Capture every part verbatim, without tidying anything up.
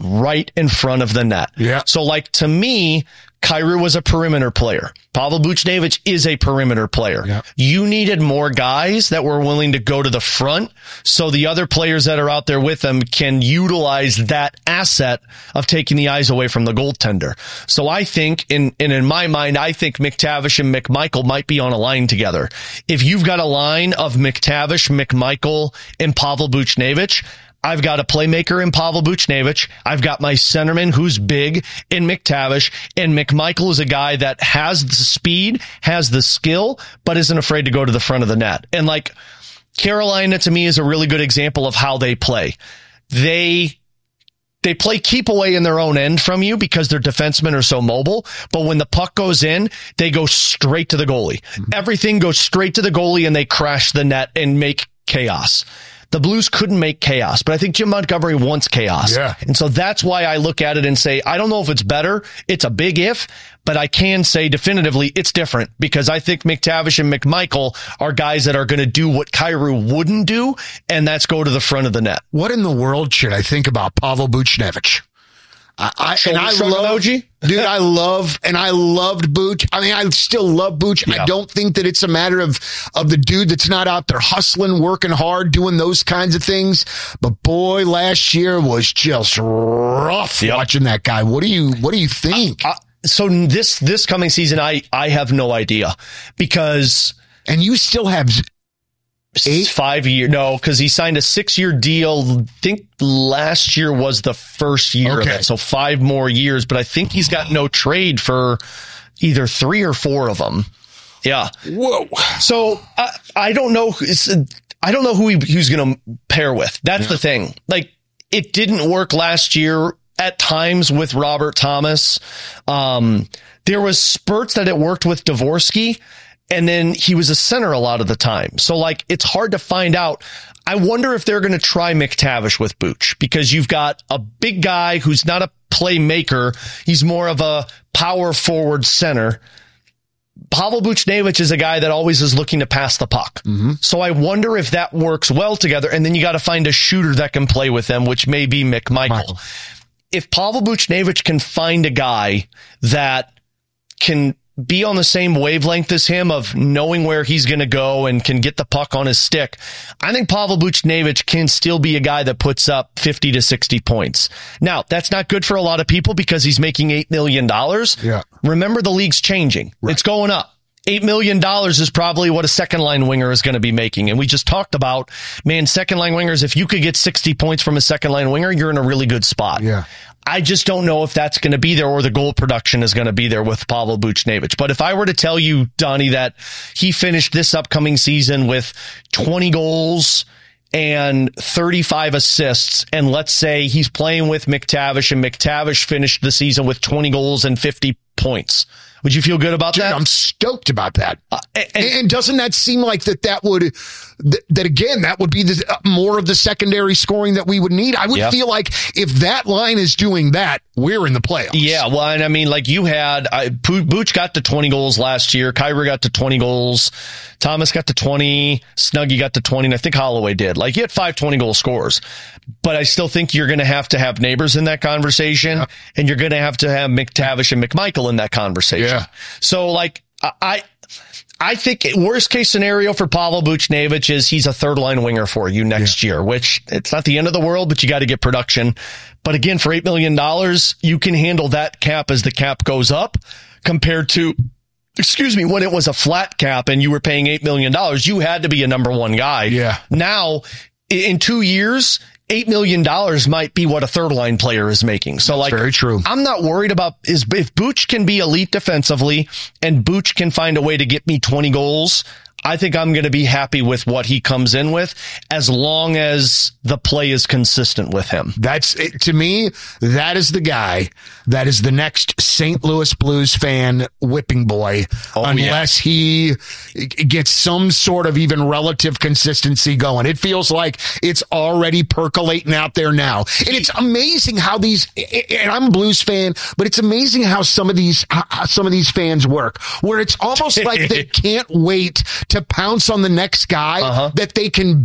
right in front of the net. Yeah. So like to me, Kyrou was a perimeter player. Pavel Buchnevich is a perimeter player. Yeah. You needed more guys that were willing to go to the front so the other players that are out there with them can utilize that asset of taking the eyes away from the goaltender. So I think, in, and in my mind, I think McTavish and McMichael might be on a line together. If you've got a line of McTavish, McMichael, and Pavel Buchnevich, I've got a playmaker in Pavel Buchnevich. I've got my centerman who's big in McTavish, and McMichael is a guy that has the speed, has the skill, but isn't afraid to go to the front of the net. And like Carolina to me is a really good example of how they play. They They play keep away in their own end from you because their defensemen are so mobile. But when the puck goes in, they go straight to the goalie. Mm-hmm. Everything goes straight to the goalie and they crash the net and make chaos. The Blues couldn't make chaos, but I think Jim Montgomery wants chaos. Yeah. And so that's why I look at it and say, I don't know if it's better. It's a big if, but I can say definitively it's different because I think McTavish and McMichael are guys that are going to do what Kyrou wouldn't do, and that's go to the front of the net. What in the world should I think about Pavel Buchnevich? I, I, and I love, emoji? dude, I love, and I loved Booch. I mean, I still love Booch. Yeah. I don't think that it's a matter of, of the dude that's not out there hustling, working hard, doing those kinds of things. But boy, last year was just rough yep. watching that guy. What do you, what do you think? Uh, uh, so this, this coming season, I, I have no idea because. And you still have Eight? Five year no, because he signed a six year deal. I think last year was the first year okay. of it, so five more years. But I think he's got no trade for either three or four of them. Yeah. Whoa. So I, I don't know. It's, I don't know who he, who's going to pair with. That's yeah. the thing. Like it didn't work last year at times with Robert Thomas. Um, there was spurts that it worked with Dvorsky. And then he was a center a lot of the time. So like, it's hard to find out. I wonder if they're going to try McTavish with Booch because you've got a big guy who's not a playmaker. He's more of a power forward center. Pavel Buchnevich is a guy that always is looking to pass the puck. Mm-hmm. So I wonder if that works well together. And then you got to find a shooter that can play with them, which may be McMichael. Michael. If Pavel Buchnevich can find a guy that can be on the same wavelength as him of knowing where he's going to go and can get the puck on his stick, I think Pavel Buchnevich can still be a guy that puts up fifty to sixty points. Now, that's not good for a lot of people because he's making eight million dollars. Yeah. Remember, the league's changing. Right. It's going up. eight million dollars is probably what a second line winger is going to be making. And we just talked about, man, second line wingers, if you could get sixty points from a second line winger, you're in a really good spot. Yeah. I just don't know if that's going to be there or the goal production is going to be there with Pavel Buchnevich. But if I were to tell you, Donnie, that he finished this upcoming season with twenty goals and thirty-five assists, and let's say he's playing with McTavish and McTavish finished the season with twenty goals and fifty points, would you feel good about Dude, that? I'm stoked about that. Uh, and, and, and doesn't that seem like that that would, that, that again, that would be the, uh, more of the secondary scoring that we would need? I would yeah. feel like if that line is doing that, we're in the playoffs. Yeah, well, and I mean, like you had, uh, Booch got to twenty goals last year. Kyrou got to twenty goals. Thomas got to twenty. Snuggie got to twenty, and I think Holloway did. Like, he had five twenty-goal scores. But I still think you're going to have to have Neighbors in that conversation, yeah. and you're going to have to have McTavish and McMichael in that conversation. Yeah. So, like, I... I think worst case scenario for Pavel Buchnevich is he's a third line winger for you next yeah. year, which it's not the end of the world, but you got to get production. But again, for eight million dollars, you can handle that cap as the cap goes up compared to, excuse me, when it was a flat cap and you were paying eight million dollars, you had to be a number one guy. Yeah. Now, in two years, eight million dollars might be what a third line player is making. So, That's like, very true. I'm not worried about is if Booch can be elite defensively and Booch can find a way to get me twenty goals. I think I'm going to be happy with what he comes in with as long as the play is consistent with him. That's it, to me, that is the guy that is the next Saint Louis Blues fan whipping boy, oh, unless yeah. he gets some sort of even relative consistency going. It feels like it's already percolating out there now. And it's amazing how these, and I'm a Blues fan, but it's amazing how some of these, how some of these fans work, where it's almost like they can't wait to pounce on the next guy uh-huh. that they can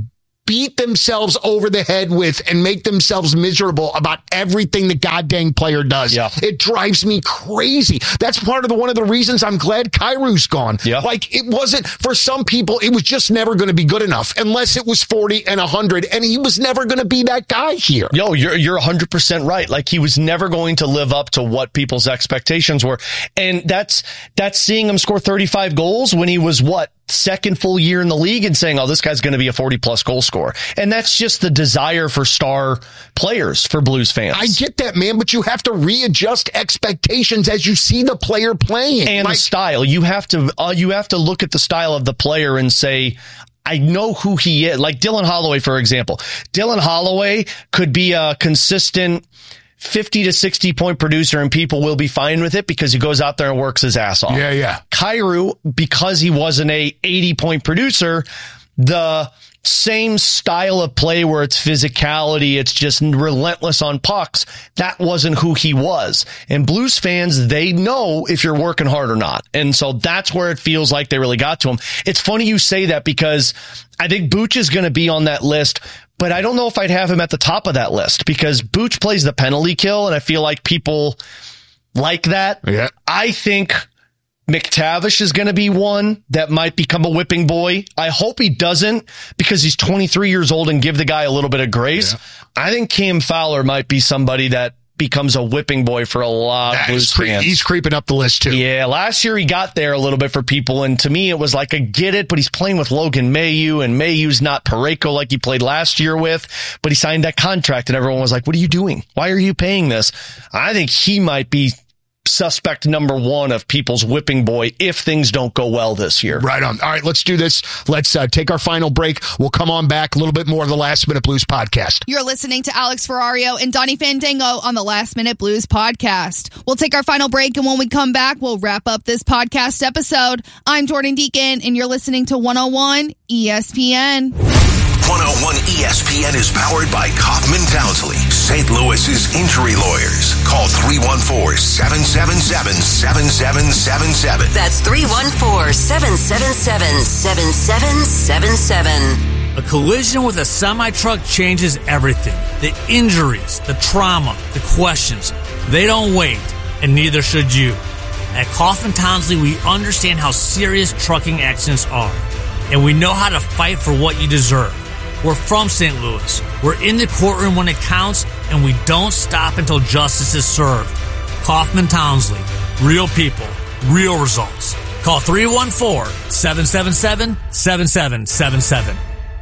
beat themselves over the head with and make themselves miserable about everything the goddamn player does. Yeah. It drives me crazy. That's part of the one of the reasons I'm glad Kairu's gone. Yeah. Like, it wasn't, for some people, it was just never going to be good enough unless it was forty and one hundred, and he was never going to be that guy here. Yo, you're you're one hundred percent right. Like, he was never going to live up to what people's expectations were. And that's that's seeing him score thirty-five goals when he was, what, second full year in the league, and saying, oh, this guy's going to be a forty plus goal scorer. And that's just the desire for star players for Blues fans. I get that, man, but you have to readjust expectations as you see the player playing. And like, the style. You have to, uh, you have to look at the style of the player and say, I know who he is. Like Dylan Holloway, for example. Dylan Holloway could be a consistent fifty to sixty point producer, and people will be fine with it because he goes out there and works his ass off. Yeah, yeah. Kairu, because he wasn't a eighty point producer, the same style of play where it's physicality, it's just relentless on pucks, that wasn't who he was. And Blues fans, they know if you're working hard or not. And so that's where it feels like they really got to him. It's funny you say that because I think Booch is going to be on that list, but I don't know if I'd have him at the top of that list because Booch plays the penalty kill, and I feel like people like that. Yeah. I think McTavish is going to be one that might become a whipping boy. I hope he doesn't, because he's twenty-three years old, and give the guy a little bit of grace. Yeah. I think Cam Fowler might be somebody that becomes a whipping boy for a lot of Blues cre- fans. He's creeping up the list too. Yeah, last year he got there a little bit for people, and to me it was like, I get it, but he's playing with Logan Mailloux, and Mayhew's not Parayko like he played last year with, but he signed that contract, and everyone was like, what are you doing? Why are you paying this? I think he might be suspect number one of people's whipping boy if things don't go well this year. Right on. All right, let's do this. Let's uh, take our final break. We'll come on back. A little bit more of the Last Minute Blues podcast. You're listening to Alex Ferrario and Donnie Fandango on the Last Minute Blues podcast. We'll take our final break, and when we come back, we'll wrap up this podcast episode. I'm Jordan Deacon, and you're listening to one oh one E S P N. one oh one E S P N is powered by Kaufman Townsley, Saint Louis's injury lawyers. Call three one four, seven seven seven, seven seven seven seven. That's three one four, seven seven seven, seven seven seven seven. A collision with a semi-truck changes everything. The injuries, the trauma, the questions. They don't wait, and neither should you. At Kaufman Townsley, we understand how serious trucking accidents are, and we know how to fight for what you deserve. We're from Saint Louis. We're in the courtroom when it counts, and we don't stop until justice is served. Kaufman Townsley. Real people. Real results. Call three one four, seven seven seven, seven seven seven seven.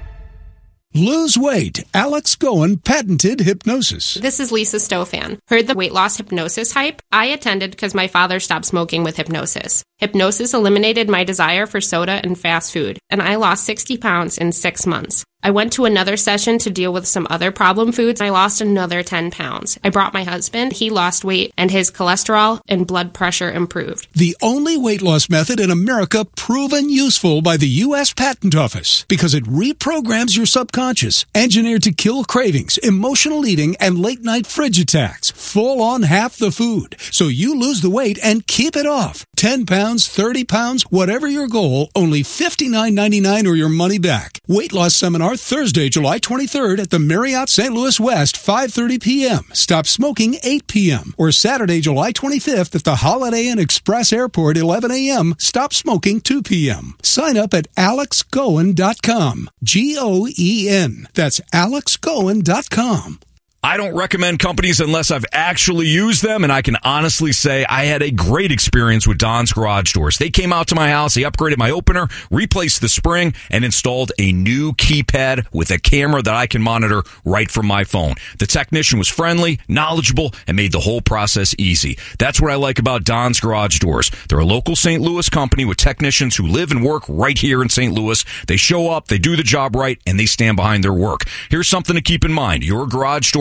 Lose weight. Alex Goen patented hypnosis. This is Lisa Stofan. Heard the weight loss hypnosis hype? I attended because my father stopped smoking with hypnosis. Hypnosis eliminated my desire for soda and fast food, and I lost sixty pounds in six months. I went to another session to deal with some other problem foods. I lost another ten pounds. I brought my husband. He lost weight, and his cholesterol and blood pressure improved. The only weight loss method in America proven useful by the U S Patent Office because it reprograms your subconscious, engineered to kill cravings, emotional eating, and late-night fridge attacks. Full on half the food, so you lose the weight and keep it off. ten pounds, thirty pounds, whatever your goal, only fifty-nine ninety-nine or your money back. Weight loss seminar Thursday, July twenty-third at the Marriott Saint Louis West, five thirty p.m. Stop smoking, eight p.m. Or Saturday, July twenty-fifth at the Holiday Inn Express Airport, eleven a.m. Stop smoking, two p.m. Sign up at alex goen dot com. G O E N. That's alex goen dot com. I don't recommend companies unless I've actually used them, and I can honestly say I had a great experience with Don's Garage Doors. They came out to my house, they upgraded my opener, replaced the spring, and installed a new keypad with a camera that I can monitor right from my phone. The technician was friendly, knowledgeable, and made the whole process easy. That's what I like about Don's Garage Doors. They're a local Saint Louis company with technicians who live and work right here in Saint Louis. They show up, they do the job right, and they stand behind their work. Here's something to keep in mind. Your garage door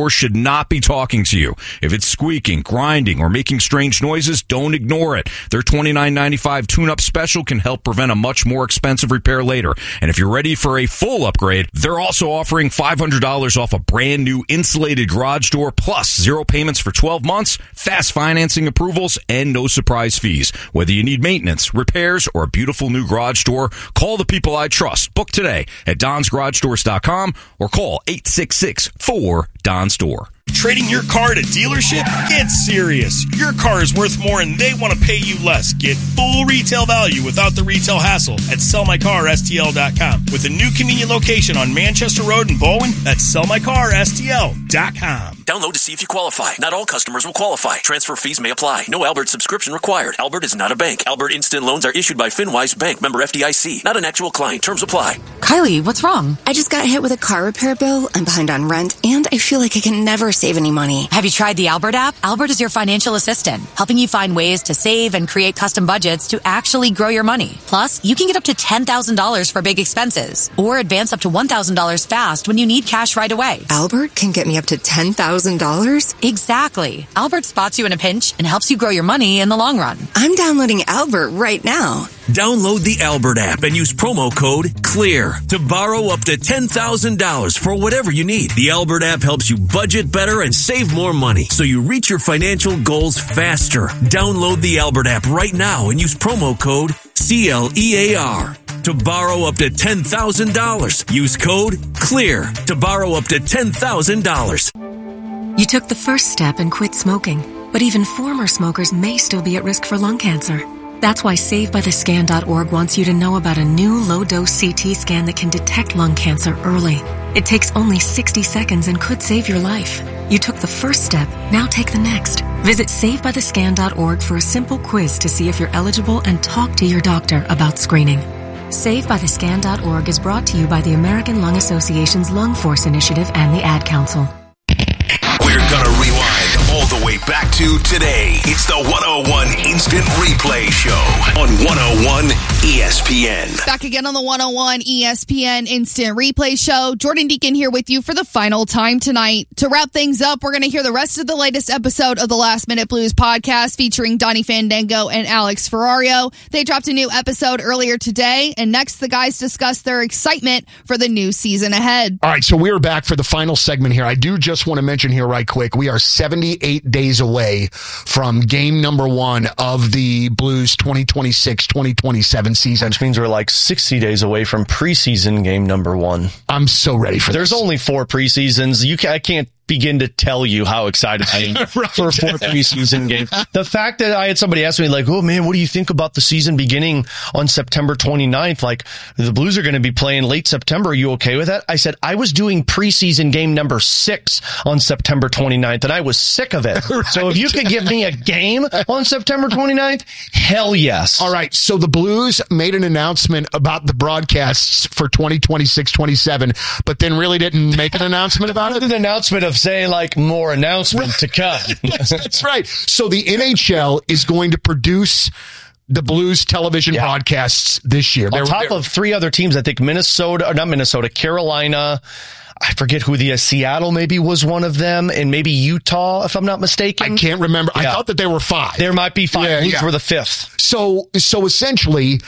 lawnmower should not be talking to you. If it's squeaking, grinding, or making strange noises, don't ignore it. Their twenty-nine ninety-five tune-up special can help prevent a much more expensive repair later. And if you're ready for a full upgrade, they're also offering five hundred dollars off a brand new insulated garage door, plus zero payments for twelve months, fast financing approvals, and no surprise fees. Whether you need maintenance, repairs, or a beautiful new garage door, call the people I trust. Book today at dons garage doors dot com or call eight six six, four, D O N S door. Trading your car at a dealership? Get serious. Your car is worth more and they want to pay you less. Get full retail value without the retail hassle at sell my car S T L dot com. With a new convenient location on Manchester Road in Bowen, that's sell my car S T L dot com. Download to see if you qualify. Not all customers will qualify. Transfer fees may apply. No Albert subscription required. Albert is not a bank. Albert Instant Loans are issued by FinWise Bank, member F D I C. Not an actual client. Terms apply. Kylie, what's wrong? I just got hit with a car repair bill. I'm behind on rent, and I feel like I can never save any money. Have you tried the Albert app? Albert is your financial assistant, helping you find ways to save and create custom budgets to actually grow your money. Plus, you can get up to ten thousand dollars for big expenses, or advance up to one thousand dollars fast when you need cash right away. Albert can get me up to ten thousand dollars? Exactly. Albert spots you in a pinch and helps you grow your money in the long run. I'm downloading Albert right now. Download the Albert app and use promo code CLEAR to borrow up to ten thousand dollars for whatever you need. The Albert app helps you budget better and save more money so you reach your financial goals faster. Download the Albert app right now and use promo code C L E A R to borrow up to ten thousand dollars. Use code CLEAR to borrow up to ten thousand dollars. You took the first step and quit smoking, but even former smokers may still be at risk for lung cancer. That's why save by the scan dot org wants you to know about a new low-dose C T scan that can detect lung cancer early. It takes only sixty seconds and could save your life. You took the first step, now take the next. Visit save by the scan dot org for a simple quiz to see if you're eligible and talk to your doctor about screening. save by the scan dot org is brought to you by the American Lung Association's Lung Force Initiative and the Ad Council. We're gonna rewind all the way back to today. It's the one oh one Instant Replay Show on one oh one E S P N. Back again on the one oh one E S P N Instant Replay Show. Jordan Deacon here with you for the final time tonight. To wrap things up, we're going to hear the rest of the latest episode of the Last Minute Blues podcast featuring Donnie Fandango and Alex Ferrario. They dropped a new episode earlier today, and next the guys discuss their excitement for the new season ahead. All right, so we are back for the final segment here. I do just want to mention here right quick, we are seventy-eight days away from game number one of the Blues twenty twenty-six twenty twenty-seven season. Which means we're like sixty days away from preseason game number one. I'm so ready for There's this. There's only four preseasons. You can, I can't begin to tell you how excited I am right. for four preseason games. The fact that I had somebody ask me like, oh man, what do you think about the season beginning on September twenty-ninth? Like the Blues are going to be playing late September. Are you okay with that? I said, I was doing preseason game number six on September twenty-ninth and I was sick of it. Right. So if you could give me a game on September twenty-ninth, hell yes. All right. So the Blues made an announcement about the broadcasts for twenty twenty-six twenty-seven, but then really didn't make an announcement about it. An announcement of saying like more announcement to come. that's, that's right. So the N H L is going to produce the Blues television yeah. broadcasts this year. On they're, top they're, of three other teams, I think Minnesota, or not Minnesota, Carolina, I forget who the uh, Seattle maybe was one of them, and maybe Utah, if I'm not mistaken. I can't remember. Yeah. I thought that there were five. There might be five. Yeah, These yeah. were the fifth. So, so essentially,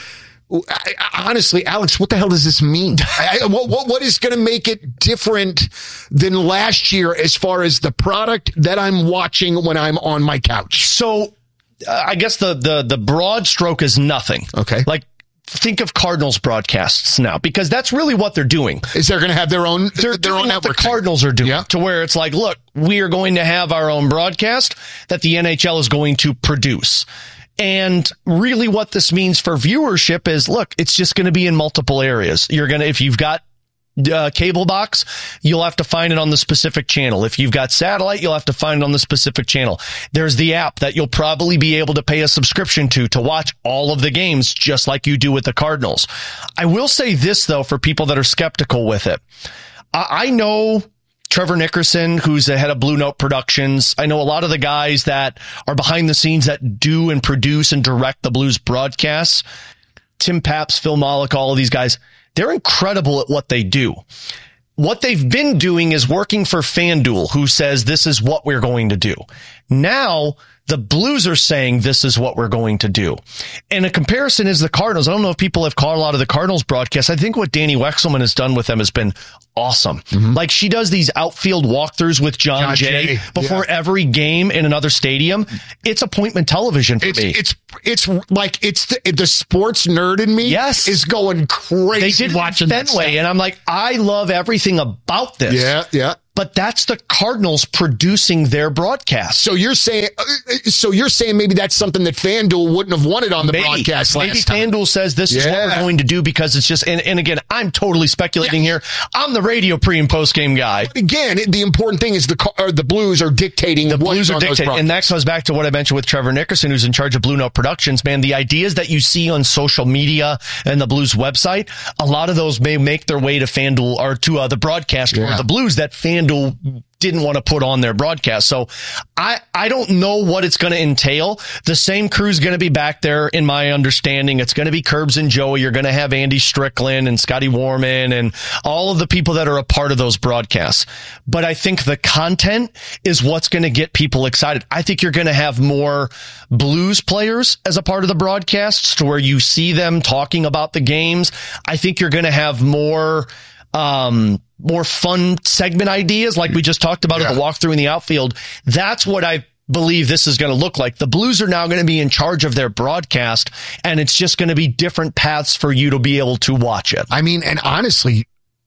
I, I, honestly, Alex, what the hell does this mean? I, what, what, what is going to make it different than last year as far as the product that I'm watching when I'm on my couch? So, uh, I guess the, the, the broad stroke is nothing. Okay. Like, think of Cardinals broadcasts now, because that's really what they're doing. Is they're going to have their own, they're their own network? The Cardinals are doing yeah. to where it's like, look, we are going to have our own broadcast that the N H L is going to produce. And really what this means for viewership is, look, it's just going to be in multiple areas. You're going to, if you've got uh, cable box, you'll have to find it on the specific channel. If you've got satellite, you'll have to find it on the specific channel. There's the app that you'll probably be able to pay a subscription to, to watch all of the games, just like you do with the Cardinals. I will say this though, for people that are skeptical with it. I, I know Trevor Nickerson, who's the head of Blue Note Productions. I know a lot of the guys that are behind the scenes that do and produce and direct the Blues broadcasts. Tim Paps, Phil Malik, all of these guys, they're incredible at what they do. what they've been doing is working for FanDuel, who says this is what we're going to do. Now, the Blues are saying this is what we're going to do. And a comparison is the Cardinals. I don't know if people have caught a lot of the Cardinals broadcasts. I think what Danny Wexelman has done with them has been awesome. Mm-hmm. Like she does these outfield walkthroughs with John, John Jay, Jay before yeah. every game in another stadium. It's appointment television for it's, me. It's it's like it's the, the sports nerd in me yes. is going crazy they did watching Fenway, and I'm like, I love everything about this. Yeah, yeah. But that's the Cardinals producing their broadcast. So you're saying, so you're saying maybe that's something that FanDuel wouldn't have wanted on the maybe, broadcast last maybe time. Maybe FanDuel says this yeah. is what we're going to do because it's just, and, and again, I'm totally speculating yeah. here. I'm the radio pre and post game guy. But again, the important thing is the or the Blues are dictating the Blues are on dictating, and that goes back to what I mentioned with Trevor Nickerson, who's in charge of Blue Note Productions. Man, the ideas that you see on social media and the Blues website, a lot of those may make their way to FanDuel or to uh, the broadcast yeah. or the Blues that FanDuel didn't want to put on their broadcast. So I, I don't know what it's going to entail. The same crew's going to be back there in my understanding. It's going to be Curbs and Joey. You're going to have Andy Strickland and Scotty Warman and all of the people that are a part of those broadcasts. But I think the content is what's going to get people excited. I think you're going to have more Blues players as a part of the broadcasts to where you see them talking about the games. I think you're going to have more, um, more fun segment ideas like we just talked about yeah. at the walkthrough in the outfield. That's what I believe this is going to look like. The Blues are now going to be in charge of their broadcast, and it's just going to be different paths for you to be able to watch it. I mean, and honestly,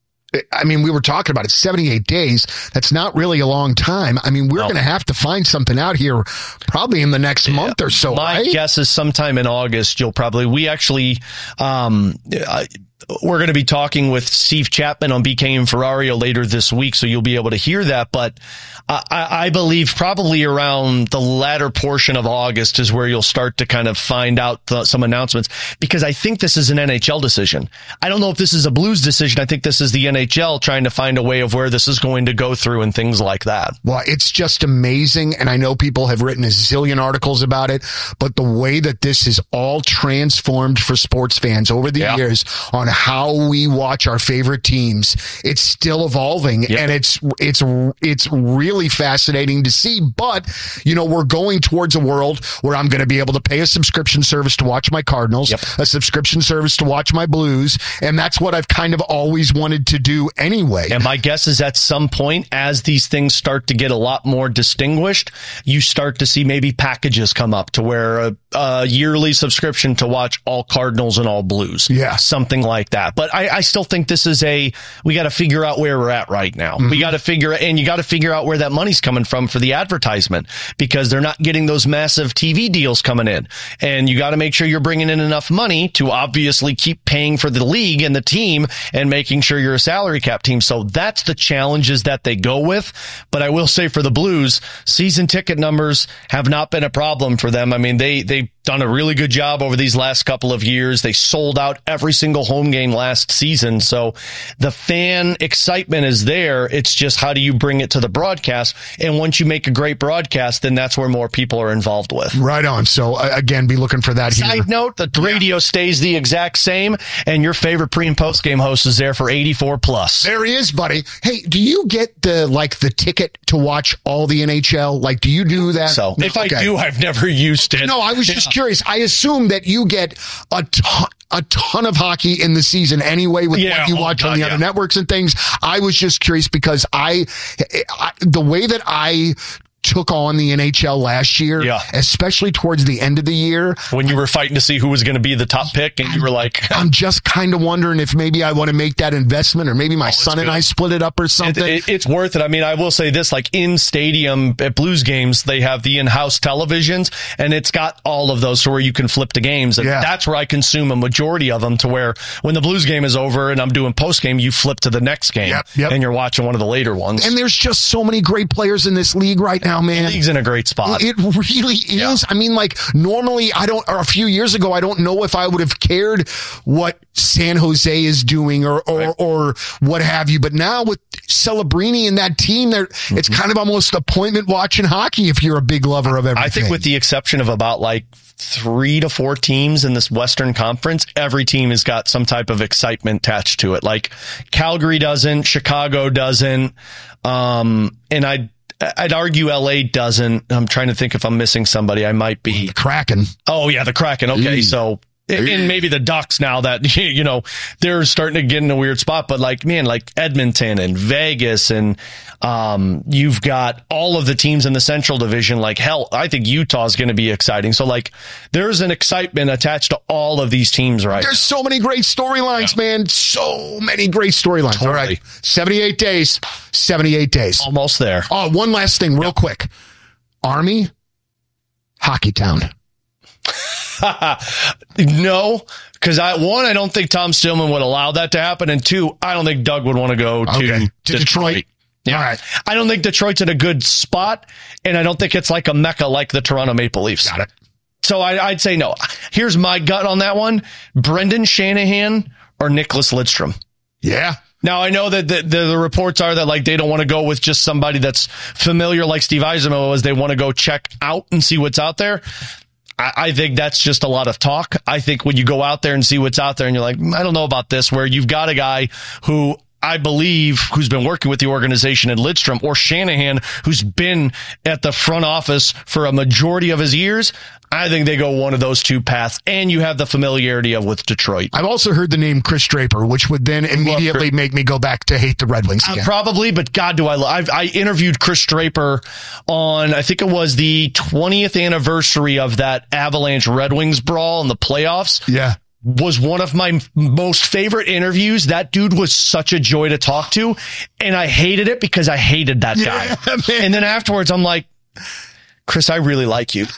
I mean, we were talking about it, seventy-eight days. That's not really a long time. I mean, we're no. going to have to find something out here probably in the next yeah. month or so. My right? guess is sometime in August, you'll probably, we actually, um, I, we're going to be talking with Steve Chapman on B K and Ferrario later this week, so you'll be able to hear that. But I, I believe probably around the latter portion of August is where you'll start to kind of find out the, some announcements, because I think this is an N H L decision. I don't know if this is a Blues decision. I think this is the N H L trying to find a way of where this is going to go through and things like that. Well, it's just amazing, and I know people have written a zillion articles about it, but the way that this is all transformed for sports fans over the yeah. years on how we watch our favorite teams, it's still evolving, yep. and it's it's it's really fascinating to see. But you know, we're going towards a world where I'm going to be able to pay a subscription service to watch my Cardinals, yep. a subscription service to watch my Blues, and that's what I've kind of always wanted to do anyway. And my guess is at some point, as these things start to get a lot more distinguished, you start to see maybe packages come up to where a, a yearly subscription to watch all Cardinals and all Blues, yeah, something like that. But I, I still think this is a, we got to figure out where we're at right now. Mm-hmm. We got to figure, and you got to figure out where that money's coming from for the advertisement, because they're not getting those massive T V deals coming in. And you got to make sure you're bringing in enough money to obviously keep paying for the league and the team and making sure you're a salary cap team. So that's the challenges that they go with. But I will say for the Blues, season ticket numbers have not been a problem for them. I mean, they, they, done a really good job over these last couple of years. They sold out every single home game last season. So the fan excitement is there. It's just, how do you bring it to the broadcast? And once you make a great broadcast, then that's where more people are involved with. Right on. So uh, again, be looking for that Side here. Side note, the radio yeah. stays the exact same, and your favorite pre and post game host is there for eighty-four plus. There he is, buddy. Hey, do you get the, like the ticket to watch all the N H L? Like, do you do that? So no, if okay. I do, I've never used it. No, I was yeah. just curious. I assume that you get a ton, a ton of hockey in the season anyway with yeah, what you oh, watch God, on the yeah. other networks and things. I was just curious because I, I the way that I took on the N H L last year, yeah. especially towards the end of the year. When you were fighting to see who was going to be the top pick, and you were like... I'm just kind of wondering if maybe I want to make that investment, or maybe my oh, son good. and I split it up or something. It, it, it's worth it. I mean, I will say this, like in stadium at Blues games, they have the in-house televisions, and it's got all of those so where you can flip the games. And yeah. that's where I consume a majority of them, to where when the Blues game is over and I'm doing post-game, you flip to the next game, yep, yep. and you're watching one of the later ones. And there's just so many great players in this league right now. now, man. The league's in a great spot. It really is. Yeah. I mean, like, normally I don't, or a few years ago, I don't know if I would have cared what San Jose is doing or, or, right. or what have you. But now with Celebrini and that team, there, mm-hmm. it's kind of almost appointment watching hockey if you're a big lover of everything. I think with the exception of about like three to four teams in this Western Conference, every team has got some type of excitement attached to it. Like Calgary doesn't, Chicago doesn't, um, and I'd, I'd argue L A doesn't. I'm trying to think if I'm missing somebody. I might be. The Kraken. Oh, yeah, the Kraken. Okay, Eee. so... And maybe the Ducks now that, you know, they're starting to get in a weird spot. But like, man, like Edmonton and Vegas and um, you've got all of the teams in the Central Division. Like, hell, I think Utah's going to be exciting. So like, there's an excitement attached to all of these teams right There's now. so many great storylines, yeah. man. So many great storylines. Totally. All right. seventy-eight days. seventy-eight days. Almost there. Oh, one last thing real yeah. quick. Army, Hockey Town. No, because I one, I don't think Tom Stillman would allow that to happen, and two, I don't think Doug would want to go to, okay. to Detroit. Detroit. Yeah. All right. I don't think Detroit's in a good spot, and I don't think it's like a mecca like the Toronto Maple Leafs. Got it. So I, I'd say no. Here's my gut on that one: Brendan Shanahan or Nicholas Lidstrom. Yeah. Now, I know that the, the, the reports are that like they don't want to go with just somebody that's familiar like Steve Yzerman was. They want to go check out and see what's out there. I think that's just a lot of talk. I think when you go out there and see what's out there and you're like, I don't know about this, where you've got a guy who I believe who's been working with the organization in Lidstrom, or Shanahan, who's been at the front office for a majority of his years. I think they go one of those two paths, and you have the familiarity of with Detroit. I've also heard the name Chris Draper, which would then immediately make me go back to hate the Red Wings again. Uh, probably, but God, do I love, I've, I interviewed Chris Draper on, I think it was the twentieth anniversary of that Avalanche Red Wings brawl in the playoffs. Yeah. Was one of my most favorite interviews. That dude was such a joy to talk to, and I hated it because I hated that yeah, guy. Man. And then afterwards, I'm like, Chris, I really like you.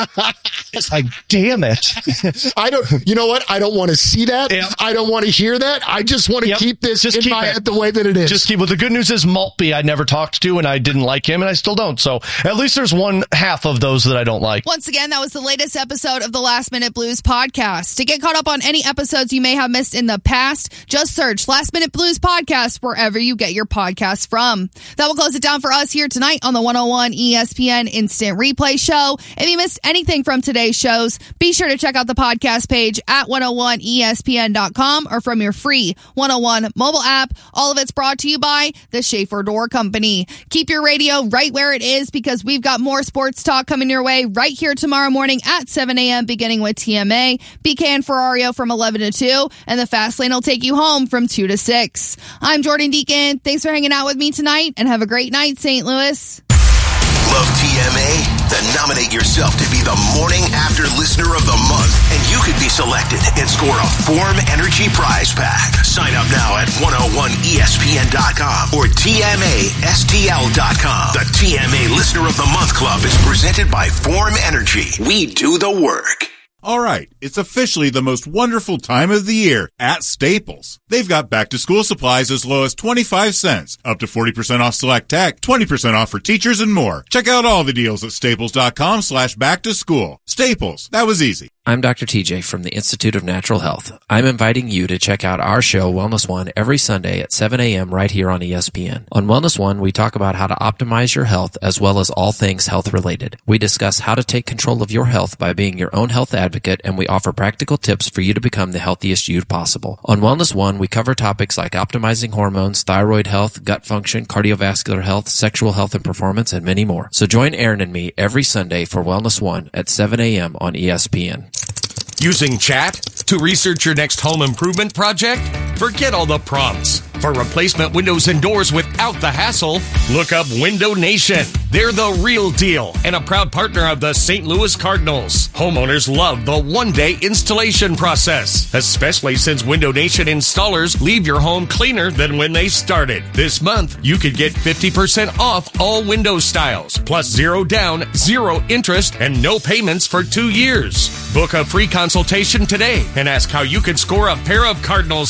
It's like, damn it. I don't, you know what? I don't want to see that. Yep. I don't want to hear that. I just want to yep. keep this just in keep my it. head the way that it is. Just keep, well, the good news is Maltby I never talked to, and I didn't like him, and I still don't. So at least there's one half of those that I don't like. Once again, that was the latest episode of the Last Minute Blues podcast. To get caught up on any episodes you may have missed in the past, just search Last Minute Blues podcast wherever you get your podcasts from. That will close it down for us here tonight on the one oh one E S P N Instant Replay Show. If you missed anything from today's shows, be sure to check out the podcast page at one oh one E S P N dot com or from your free one oh one mobile app. All of it's brought to you by the Schaefer Door Company. Keep your radio right where it is, because we've got more sports talk coming your way right here tomorrow morning at seven a.m. beginning with T M A, B K and Ferrario from eleven to two, and the Fast Lane will take you home from two to six. I'm Jordan Deacon. Thanks for hanging out with me tonight, and have a great night, Saint Louis. Love T M A? Then nominate yourself to be the Morning After Listener of the Month, and you could be selected and score a Form Energy prize pack. Sign up now at one oh one E S P N dot com or T M A S T L dot com. The T M A Listener of the Month Club is presented by Form Energy. We do the work. All right, it's officially the most wonderful time of the year at Staples. They've got back-to-school supplies as low as twenty-five cents, up to forty percent off select tech, twenty percent off for teachers, and more. Check out all the deals at staples dot com slash back to school. Staples, that was easy. I'm Doctor T J from the Institute of Natural Health. I'm inviting you to check out our show, Wellness One, every Sunday at seven a.m. right here on E S P N. On Wellness One, we talk about how to optimize your health as well as all things health-related. We discuss how to take control of your health by being your own health advocate, and we offer practical tips for you to become the healthiest you possible. On Wellness One, we cover topics like optimizing hormones, thyroid health, gut function, cardiovascular health, sexual health and performance, and many more. So join Aaron and me every Sunday for Wellness One at seven a.m. on E S P N. Using chat to research your next home improvement project? Forget all the prompts. For replacement windows and doors without the hassle, look up Window Nation. They're the real deal and a proud partner of the Saint Louis Cardinals. Homeowners love the one-day installation process, especially since Window Nation installers leave your home cleaner than when they started. This month, you could get fifty percent off all window styles, plus zero down, zero interest, and no payments for two years. Book a free consultation today and ask how you can score a pair of Cardinals tickets.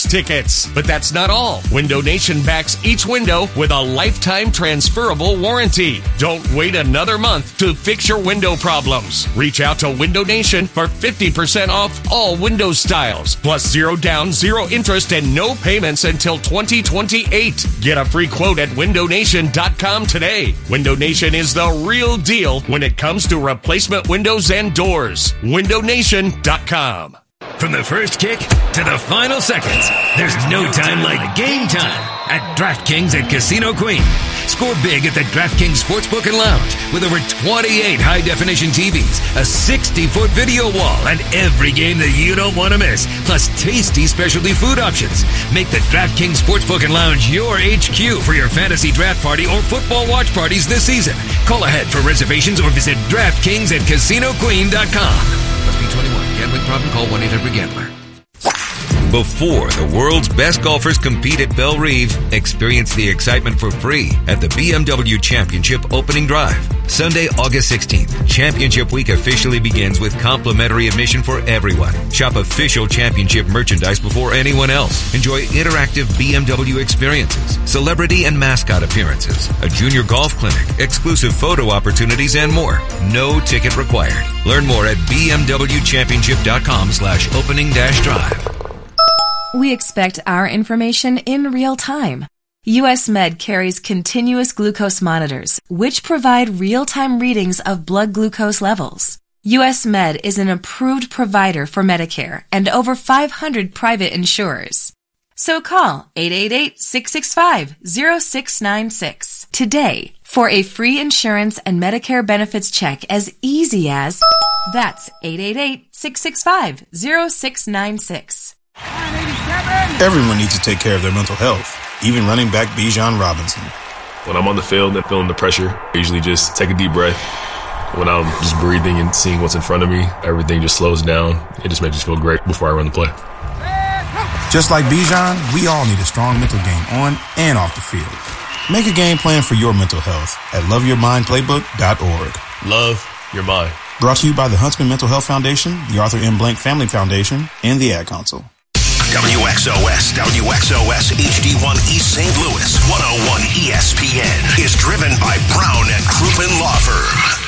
units. But that's not all. Window Nation backs each window with a lifetime transferable warranty. Don't wait another month to fix your window problems. Reach out to Window Nation for fifty percent off all window styles, plus zero down, zero interest, and no payments until twenty twenty-eight. Get a free quote at window nation dot com today. Window Nation is the real deal when it comes to replacement windows and doors. window nation dot com. From the first kick to the final seconds, there's no time like game time at DraftKings at Casino Queen. Score big at the DraftKings Sportsbook and Lounge with over twenty-eight high-definition T Vs, a sixty-foot video wall, and every game that you don't want to miss, plus tasty specialty food options. Make the DraftKings Sportsbook and Lounge your H Q for your fantasy draft party or football watch parties this season. Call ahead for reservations or visit DraftKings at casino queen dot com. Must be twenty-one. Gambling problem? Call one eight hundred gambler. Before the world's best golfers compete at Belle Reve, experience the excitement for free at the B M W Championship Opening Drive. Sunday, August sixteenth, Championship Week officially begins with complimentary admission for everyone. Shop official championship merchandise before anyone else. Enjoy interactive B M W experiences, celebrity and mascot appearances, a junior golf clinic, exclusive photo opportunities, and more. No ticket required. Learn more at b m w championship dot com slash opening dash drive. We expect our information in real time. U S Med carries continuous glucose monitors, which provide real-time readings of blood glucose levels. U S Med is an approved provider for Medicare and over five hundred private insurers. So call eight eight eight, six six five, zero six nine six today for a free insurance and Medicare benefits check as easy as that's eight eight eight, six six five, zero six nine six. Everyone needs to take care of their mental health, even running back Bijan Robinson. When I'm on the field and feeling the pressure, I usually just take a deep breath. When I'm just breathing and seeing what's in front of me, everything just slows down. It just makes me feel great before I run the play. Just like Bijan, we all need a strong mental game on and off the field. Make a game plan for your mental health at love your mind playbook dot org. Love your mind. Brought to you by the Huntsman Mental Health Foundation, the Arthur M. Blank Family Foundation, and the Ad Council. W X O S, W X O S H D one East Saint Louis, one oh one E S P N is driven by Brown and Crouppen Law Firm.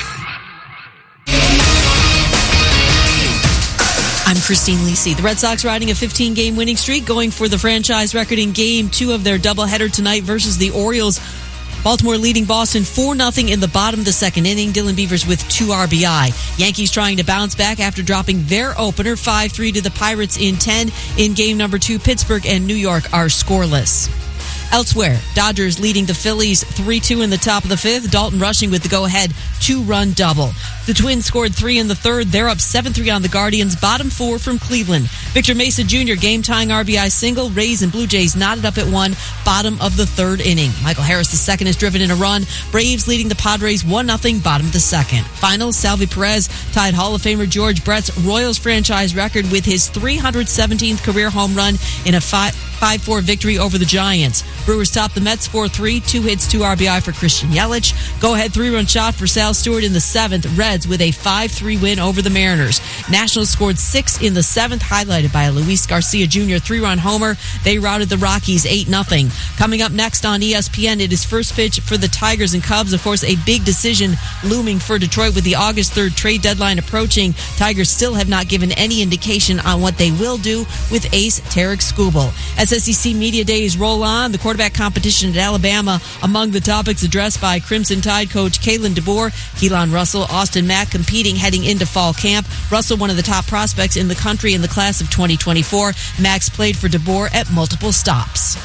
I'm Christine Lisi. The Red Sox riding a fifteen-game winning streak, going for the franchise record in game two of their doubleheader tonight versus the Orioles. Baltimore leading Boston four nothing in the bottom of the second inning. Dylan Beavers with two R B I. Yankees trying to bounce back after dropping their opener five three to the Pirates in ten. In game number two, Pittsburgh and New York are scoreless. Elsewhere, Dodgers leading the Phillies three two in the top of the fifth. Dalton rushing with the go-ahead two-run double. The Twins scored three in the third. They're up seven three on the Guardians. Bottom four from Cleveland. Victor Mesa Junior game-tying R B I single. Rays and Blue Jays knotted up at one. Bottom of the third inning. Michael Harris the second is driven in a run. Braves leading the Padres one nothing. Bottom of the second. Final, Salvi Perez tied Hall of Famer George Brett's Royals franchise record with his three hundred seventeenth career home run in a five four victory over the Giants. Brewers top the Mets four three. Two hits, two R B I for Christian Yelich. Go-ahead three-run shot for Sal Stewart in the seventh. Reds with a five three win over the Mariners. Nationals scored six in the seventh, highlighted by a Luis Garcia Junior three-run homer. They routed the Rockies eight nothing. Coming up next on E S P N, it is first pitch for the Tigers and Cubs. Of course, a big decision looming for Detroit with the August third trade deadline approaching. Tigers still have not given any indication on what they will do with ace Tarek Skubal. As S E C Media Days roll on, the quarterback competition at Alabama among the topics addressed by Crimson Tide coach Kalen DeBoer, Keelan Russell, Austin Mack competing heading into fall camp. Russell, one of the top prospects in the country in the class of twenty twenty-four. Max played for DeBoer at multiple stops.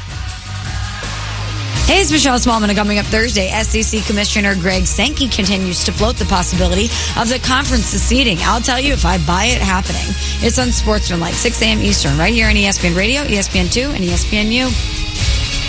Hey, it's Michelle Smallman, and coming up Thursday, S E C Commissioner Greg Sankey continues to float the possibility of the conference seceding. I'll tell you if I buy it happening. It's on Sportsman, like six a.m. Eastern, right here on E S P N Radio, E S P N two, and E S P N U.